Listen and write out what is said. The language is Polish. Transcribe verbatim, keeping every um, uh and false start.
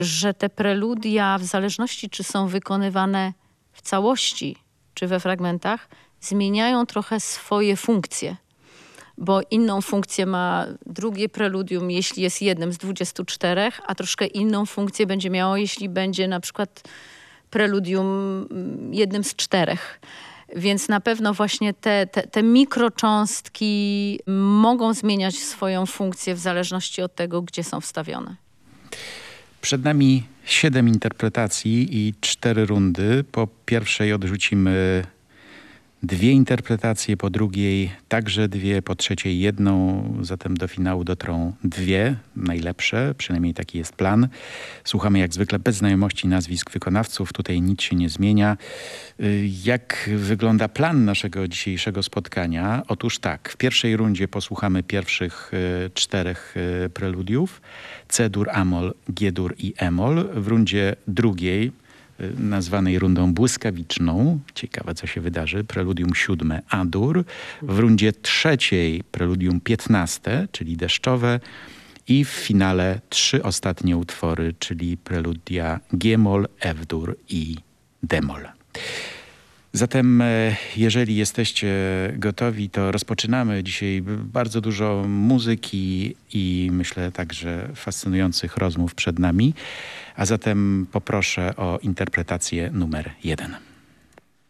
że te preludia, w zależności czy są wykonywane w całości, czy we fragmentach, zmieniają trochę swoje funkcje. Bo inną funkcję ma drugie preludium, jeśli jest jednym z dwudziestu czterech, a troszkę inną funkcję będzie miało, jeśli będzie na przykład preludium jednym z czterech. Więc na pewno właśnie te, te, te mikrocząstki mogą zmieniać swoją funkcję w zależności od tego, gdzie są wstawione. Przed nami siedem interpretacji i cztery rundy. Po pierwszej odrzucimy dwie interpretacje, po drugiej także dwie, po trzeciej jedną, zatem do finału dotrą dwie najlepsze, przynajmniej taki jest plan. Słuchamy jak zwykle bez znajomości nazwisk wykonawców, tutaj nic się nie zmienia. Jak wygląda plan naszego dzisiejszego spotkania? Otóż tak, w pierwszej rundzie posłuchamy pierwszych czterech preludiów, C-dur, A-moll, G-dur i E-moll. W rundzie drugiej, nazwanej rundą błyskawiczną, ciekawe co się wydarzy, preludium siódme A-dur. W rundzie trzeciej preludium piętnaste, czyli deszczowe. I w finale trzy ostatnie utwory, czyli preludia G-moll, F-dur i D-moll. Zatem jeżeli jesteście gotowi, to rozpoczynamy. Dzisiaj bardzo dużo muzyki i myślę także fascynujących rozmów przed nami. A zatem poproszę o interpretację numer jeden.